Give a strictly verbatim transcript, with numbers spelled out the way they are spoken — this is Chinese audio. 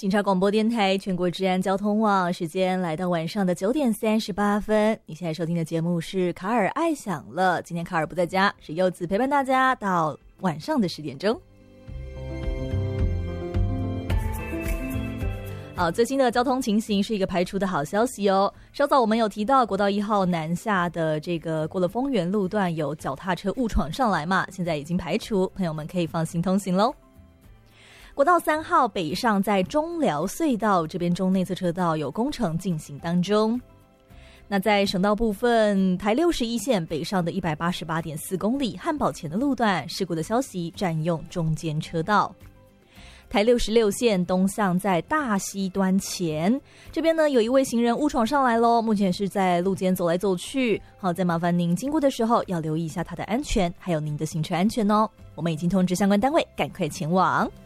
警察广播电台全国治安交通网，时间来到晚上的九点三十八分。你现在收听的节目是卡尔爱享乐，今天卡尔不在家，是柚子陪伴大家到晚上的十点钟。好，最新的交通情形是一个排除的好消息哦。稍早我们有提到国道一号南下的这个过了丰原路段有脚踏车误闯上来嘛，现在已经排除，朋友们可以放心通行咯。国道三号北上在中寮隧道这边中内侧车道有工程进行当中。那在省道部分，台六十一线北上的 一百八十八点四公里汉堡前的路段事故的消息占用中间车道。台六十六线东向在大溪端前这边呢，有一位行人误闯上来咯，目前是在路间走来走去。好，再麻烦您经过的时候要留意一下他的安全，还有您的行车安全哦。我们已经通知相关单位赶快前往。